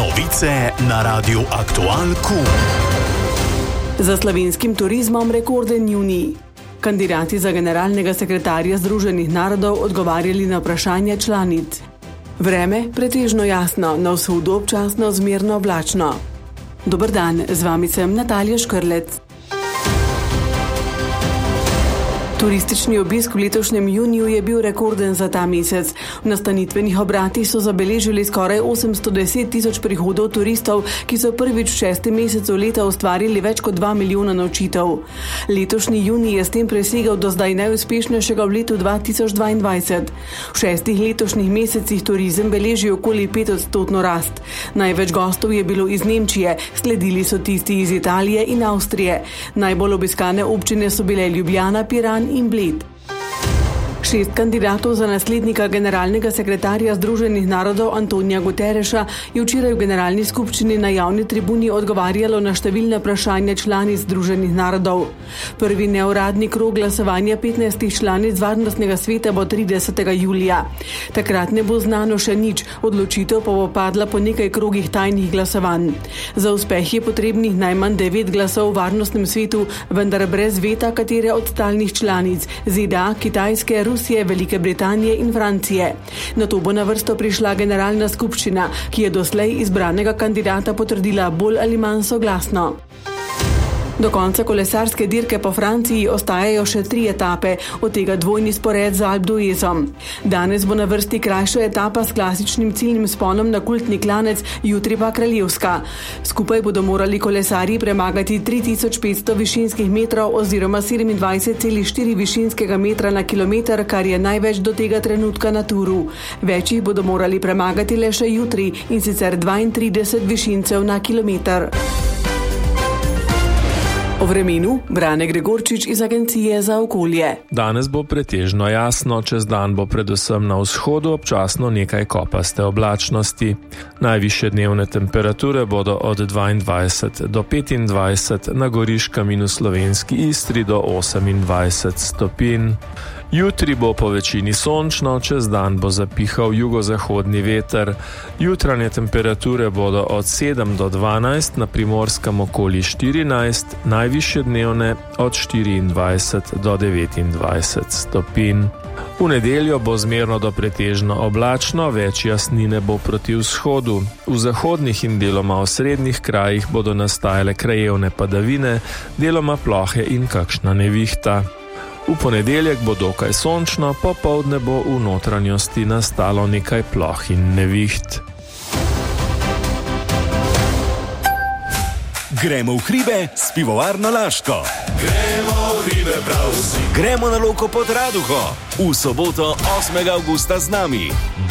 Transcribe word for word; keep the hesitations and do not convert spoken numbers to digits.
Novice na Radiu Aktual Q. Za slovenskim turizmom rekorden junij. Kandidati za generalnega sekretarja Združenih narodov odgovarjali na vprašanja članic. Vreme pretežno jasno, na vzhodu občasno zmerno oblačno. Dober dan, z vami sem Natalija Škrlec. Turistični obisk v letošnjem juniju je bil rekorden za ta mesec. V nastanitvenih obratih so zabeležili skoraj osemsto deset tisoč prihodov turistov, ki so prvič v šestem mesecu leta ustvarili več kot dva milijona nočitev. Letošnji junij je s tem presegel do zdaj najuspešnejšega v letu dva tisoč dvaindvajset. V šestih letošnjih mesecih turizem beleži okoli petodstotno rast. Največ gostov je bilo iz Nemčije, sledili so tisti iz Italije in Avstrije. Najbolj obiskane občine so bile Ljubljana, Piran in Bled. Šest kandidatov za naslednika generalnega sekretarja Združenih narodov Antonija Guterreša je včeraj v generalni skupščini na javni tribuni odgovarjalo na številne vprašanja članic Združenih narodov. Prvi neuradni krog glasovanja petnajstih članic Varnostnega sveta bo tridesetega julija. Takrat ne bo znano še nič, odločitev pa bo padla po nekaj krogih tajnih glasovanj. Za uspeh je potrebnih najmanj devet glasov v Varnostnem svetu, vendar brez veta katere od stalnih članic Z D A, Kitajske, Rusije, Velike Britanije in Francije. Nato bo na vrsto prišla generalna skupščina, ki je doslej izbranega kandidata potrdila bolj ali manj soglasno. Do konca kolesarske dirke po Franciji ostajajo še tri etape, od tega dvojni spored z Alpe d'Huezom. Danes bo na vrsti krajša etapa s klasičnim ciljnim vzponom na kultni klanec, jutri pa kraljevska. Skupaj bodo morali kolesarji premagati tri tisoč petsto višinskih metrov oziroma sedemindvajset celih štiri višinskega metra na kilometer, kar je največ do tega trenutka na turu. Več jih bodo morali premagati le še jutri, in sicer dvaintrideset višincev na kilometer. O vremenu Brane Gregorčič iz Agencije za okolje. Danes bo pretežno jasno, čez dan bo predvsem na vzhodu občasno nekaj kopaste oblačnosti. Najvišje dnevne temperature bodo od dvaindvajset do petindvajset, na Goriškem in v slovenski Istri do osemindvajset stopinj. Jutri bo po večini sončno, čez dan bo zapihal jugozahodni veter. Jutranje temperature bodo od sedem do dvanajst, na Primorskem okoli štirinajst, najvišje dnevne od štiriindvajset do devetindvajset stopinj. V nedeljo bo zmerno do pretežno oblačno, več jasnine bo proti vzhodu. V zahodnih in deloma osrednjih krajih bodo nastajale krajevne padavine, deloma plohe in kakšna nevihta. V ponedeljek bo dokaj sončno, popoldne bo v notranjosti nastalo nekaj ploh in neviht. Gremo v hribe s pivovarno Laško. Gremo v hribe prav vsi. Gremo na Loko pod Raduho. V soboto osmega avgusta z nami.